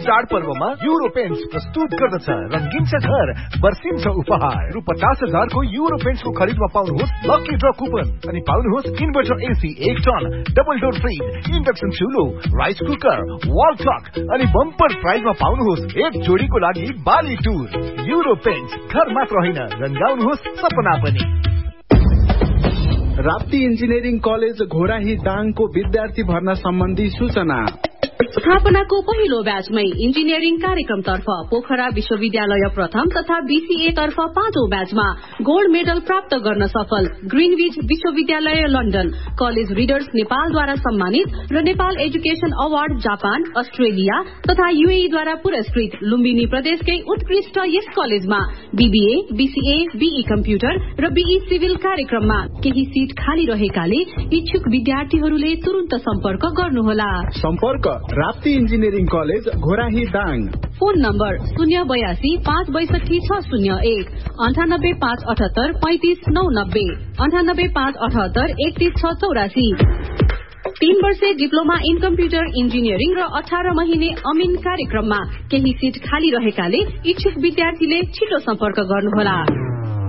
चाडपर्वमा euro paints प्रस्तुत गर्दछ रंगीन छ घर बर्सिन्छ उपहार रु 50,000 को युरो पेन्ट्स को खरिदमा पाउनुहोस् लकी ड्र कुपन अनि पाउनुहोस् inverter AC 1 ton double door fridge induction चुलो rice cooker wall clock अनि बम्पर प्राइजमा पाउनुहोस् एक जोडीको लागि बाली टुर युरो पेन्ट्स घर मात्र होइन रंगाउनुहोस् सपना पनि। राप्ती इन्जिनियरिङ कलेज घोराही दाङको विद्यार्थी भर्ना सम्बन्धी सूचना। स्थापनाको पहिलो ब्याचमै इन्जिनियरिङ कार्यक्रमतर्फ पोखरा विश्वविद्यालय प्रथम तथा बीसीए तर्फ 5औं ब्याचमा गोल्ड मेडल प्राप्त गर्न सफल ग्रीनविच विश्वविद्यालय लन्डन कलेज रिडर्स नेपालद्वारा सम्मानित र Nepal education award Japan Australia तथा यूएई द्वारा पुरस्कृत लुम्बिनी प्रदेशकै उत्कृष्ट यस कलेजमा बीबीए बीसीए बीई कम्प्युटर र बीई सिभिल कार्यक्रममा केही सीट खाली रहेकाले इच्छुक विद्यार्थीहरूले तुरुन्त सम्पर्क गर्नुहोला। सम्पर्क Rapti engineering college Ghorahi Dang. Phone number 082 562 601 98 578 35 990 98 578 31 684। 3 वर्षे डिप्लोमा इन कम्प्युटर इन्जिनियरिङ र 18 महिने अमिन कार्यक्रममा केही सीट खाली रहेकाले इच्छुक विद्यार्थीले छिटो सम्पर्क गर्नुहोला।